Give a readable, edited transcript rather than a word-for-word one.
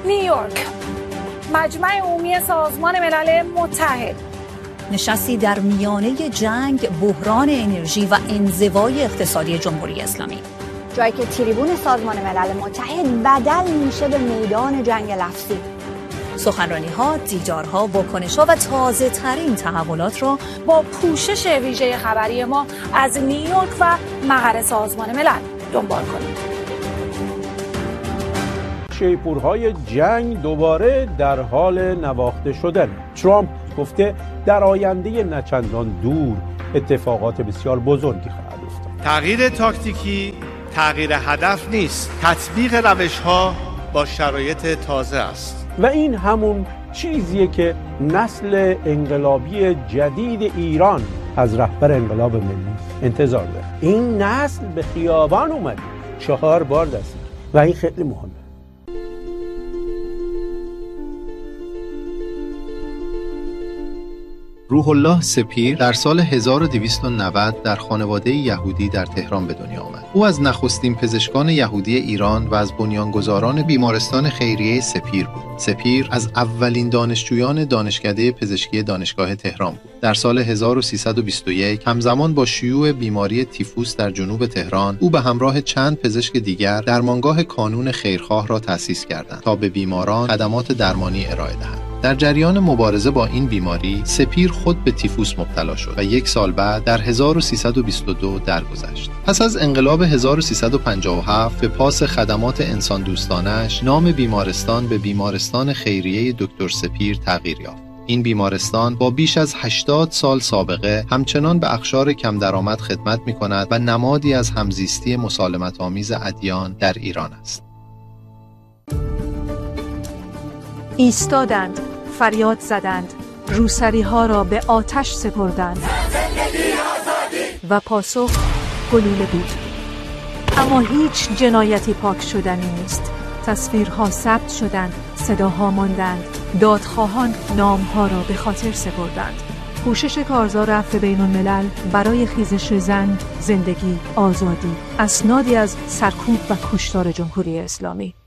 نیویورک، مجمع عمومی سازمان ملل متحد. نشستی در میانه جنگ، بحران انرژی و انزوای اقتصادی جمهوری اسلامی. جایی که تریبون سازمان ملل متحد بدل میشه به میدان جنگ لفظی. سخنرانی‌ها، دیدارها، واکنش‌ها و تازه‌ترین تحولات را با پوشش ویژه خبری ما از نیویورک و مقر سازمان ملل دنبال کنید. شیپورهای جنگ دوباره در حال نواخته شدن. ترامپ گفته در آینده نچندان دور اتفاقات بسیار بزرگی خواهد افتاد. تغییر تاکتیکی تغییر هدف نیست، تطبیق روش‌ها با شرایط تازه است. و این همون چیزیه که نسل انقلابی جدید ایران از رهبر انقلاب ملی انتظار داره. این نسل به خیابان اومد 4 بار دست و این خیلی مهمه. روح الله سپیر در سال 1290 در خانواده یهودی در تهران به دنیا آمد. او از نخستین پزشکان یهودی ایران و از بنیانگذاران بیمارستان خیریه سپیر بود. سپیر از اولین دانشجویان دانشکده پزشکی دانشگاه تهران بود. در سال 1321 همزمان با شیوع بیماری تیفوس در جنوب تهران، او به همراه چند پزشک دیگر درمانگاه کانون خیرخواه را تأسیس کردند تا به بیماران خدمات درمانی ارائه دهند. در جریان مبارزه با این بیماری، سپیر خود به تیفوس مبتلا شد و 1 سال بعد در 1322 درگذشت. پس از انقلاب 1357 به پاس خدمات انسان دوستانش، نام بیمارستان به بیمارستان خیریه دکتر سپیر تغییر یافت. این بیمارستان با بیش از 80 سال سابقه همچنان به اقشار کم درآمد خدمت می‌کند و نمادی از همزیستی مسالمت‌آمیز ادیان در ایران است. ایستادند، فریاد زدند، روسری‌ها را به آتش سپردند و پاسخ گلوله بود. اما هیچ جنایتی پاک شدنی نیست. تصویرها ثبت شدند، صداها ماندند، دادخواهان نامها را به خاطر سپردند. کوشش کارزار عفو بین الملل برای خیزش زن، زندگی، آزادی، اسنادی از سرکوب و کشتار جمهوری اسلامی.